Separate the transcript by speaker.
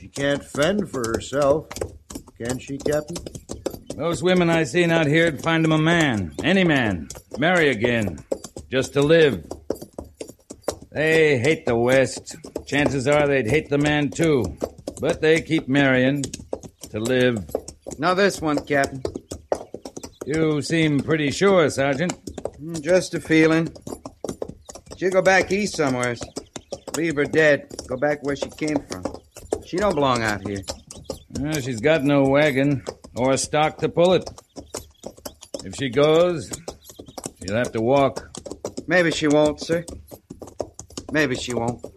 Speaker 1: She can't fend for herself. Can she, Captain?
Speaker 2: Those women I seen out here'd find him a man. Any man. Marry again. Just to live. They hate the West. Chances are they'd hate the man, too. But they keep marrying. To live.
Speaker 3: Now this one, Captain.
Speaker 2: You seem pretty sure, Sergeant.
Speaker 3: Just a feeling. She'll go back east somewhere. Leave her dead. Go back where she came from. She don't belong out here.
Speaker 2: She's got no wagon or stock to pull it. If she goes, she'll have to walk.
Speaker 3: Maybe she won't, sir. Maybe she won't.